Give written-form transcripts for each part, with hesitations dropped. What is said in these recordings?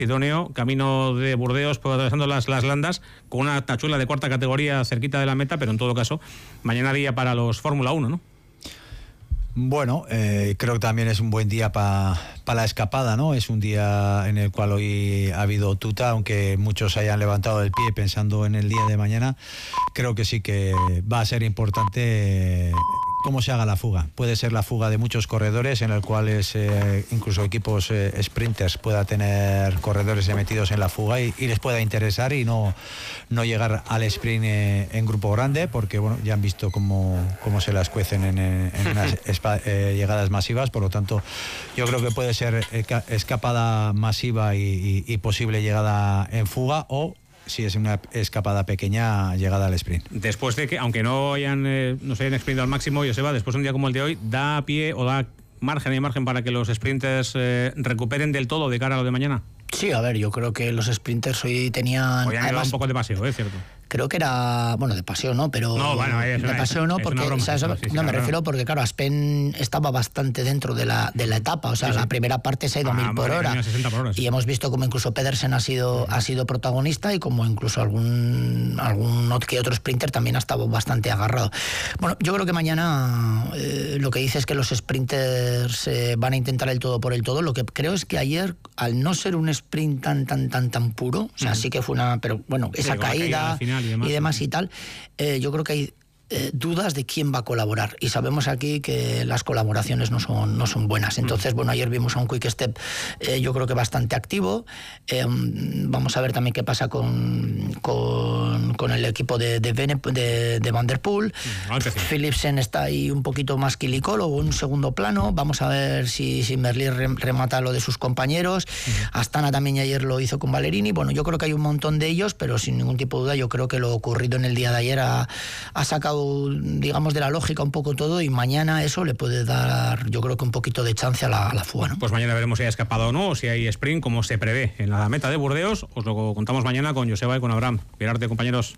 idóneo, camino de Burdeos, pues, atravesando las Landas, con una tachuela de cuarta categoría cerquita de la meta, pero en todo caso, mañana día para los Fórmula 1, ¿no? Bueno, creo que también es un buen día para la escapada, ¿no? Es un día en el cual hoy ha habido tuta, aunque muchos hayan levantado el pie pensando en el día de mañana. Creo que sí que va a ser importante cómo se haga la fuga. Puede ser la fuga de muchos corredores, en el cual incluso equipos sprinters pueda tener corredores metidos en la fuga y les pueda interesar y no llegar al sprint en grupo grande, porque bueno, ya han visto cómo se las cuecen en unas llegadas masivas. Por lo tanto, yo creo que puede ser escapada masiva y posible llegada en fuga, o si es una escapada pequeña, llegada al sprint. Después de que, aunque no se hayan exprimido al máximo, Joseba, después de un día como el de hoy, ¿da pie o da margen para que los sprinters recuperen del todo de cara a lo de mañana? Sí, a ver, yo creo que los sprinters hoy tenían... Hoy han quedado un poco de paseo, ¿es cierto? Creo que era, bueno, de paseo no, pero... No, bueno, de paseo no, porque, broma, ¿sabes? Me refiero porque, claro, Aspen estaba bastante dentro de la etapa, o sea, la primera parte se ha ido 1000 por hora. 60 por hora, sí. Y hemos visto como incluso Pedersen ha sido protagonista, y como incluso algún que otro sprinter también ha estado bastante agarrado. Bueno, yo creo que mañana lo que dice es que los sprinters van a intentar el todo por el todo. Lo que creo es que ayer, al no ser un sprint tan puro, o sea, sí que fue pero bueno, esa caída y demás y tal, yo creo que hay dudas de quién va a colaborar, y sabemos aquí que las colaboraciones no son buenas. Entonces, bueno, ayer vimos a un Quick Step yo creo que bastante activo. Vamos a ver también qué pasa con el equipo de Van der Poel. Philipsen está ahí un poquito más quilicólogo, en un segundo plano. Vamos a ver si Merlier remata lo de sus compañeros. Astana también ayer lo hizo con Valerini. Bueno, yo creo que hay un montón de ellos, pero sin ningún tipo de duda yo creo que lo ocurrido en el día de ayer ha sacado, digamos, de la lógica un poco todo, y mañana eso le puede dar, yo creo que un poquito de chance a la fuga, ¿no? Pues mañana veremos si hay escapado o no, o si hay sprint, como se prevé en la meta de Burdeos. Os lo contamos mañana con Joseba y con Abraham. Pirarte, compañeros.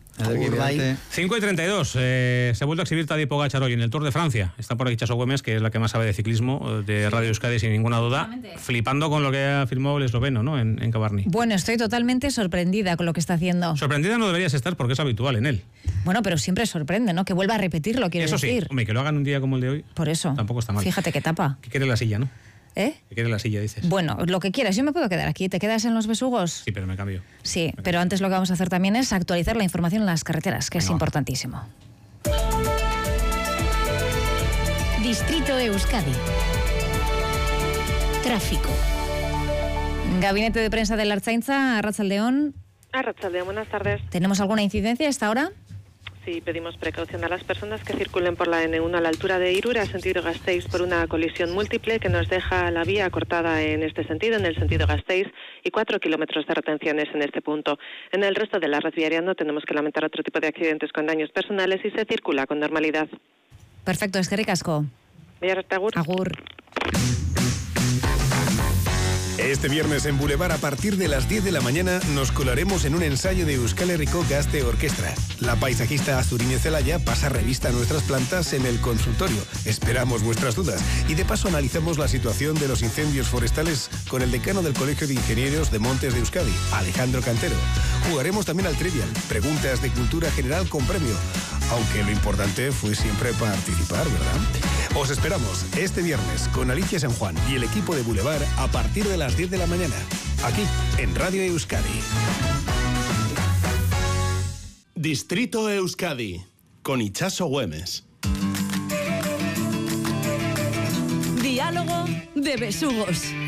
5:32. Se ha vuelto a exhibir Tadej Pogačar hoy en el Tour de Francia. Está por aquí Chaso Güemes, que es la que más sabe de ciclismo, de Radio Euskadi, sin ninguna duda, flipando con lo que ha firmado el esloveno, ¿no? En Cabarní. Bueno, estoy totalmente sorprendida con lo que está haciendo. Sorprendida no deberías estar, porque es habitual en él. Bueno, pero siempre sorprende, ¿no? Que vuelva a repetirlo, quiero decir. Eso sí, hombre, que lo hagan un día como el de hoy. Por eso. Tampoco está mal. Fíjate qué tapa. Que quiere la silla, ¿no? ¿Eh? Que quiere la silla, dices. Bueno, lo que quieras. Yo me puedo quedar aquí. ¿Te quedas en los besugos? Sí, pero me cambio. Sí, pero antes lo que vamos a hacer también es actualizar la información en las carreteras, que es importantísimo. Distrito Euskadi. Tráfico. Gabinete de prensa de la Ertzaintza, Arratsaldeon. Arratsaldeon, buenas tardes. ¿Tenemos alguna incidencia a esta hora? Sí, pedimos precaución a las personas que circulen por la N1 a la altura de Irura, sentido Gasteiz, por una colisión múltiple que nos deja la vía cortada en este sentido, en el sentido Gasteiz, y 4 kilómetros de retenciones en este punto. En el resto de la red viaria no tenemos que lamentar otro tipo de accidentes con daños personales y se circula con normalidad. Perfecto, eskerrik asko. Agur. Agur. Este viernes en Boulevard, a partir de las 10 de la mañana, nos colaremos en un ensayo de Euskal Herriko Gazte Orkestra. La paisajista Azurine Zelaya pasa revista a nuestras plantas en el consultorio. Esperamos vuestras dudas. Y de paso analizamos la situación de los incendios forestales con el decano del Colegio de Ingenieros de Montes de Euskadi, Alejandro Cantero. Jugaremos también al Trivial, preguntas de cultura general con premio. Aunque lo importante fue siempre participar, ¿verdad? Os esperamos este viernes con Alicia San Juan y el equipo de Boulevard a partir de las 10 de la mañana, aquí en Radio Euskadi. Distrito Euskadi, con Itxaso Güemes. Diálogo de besugos.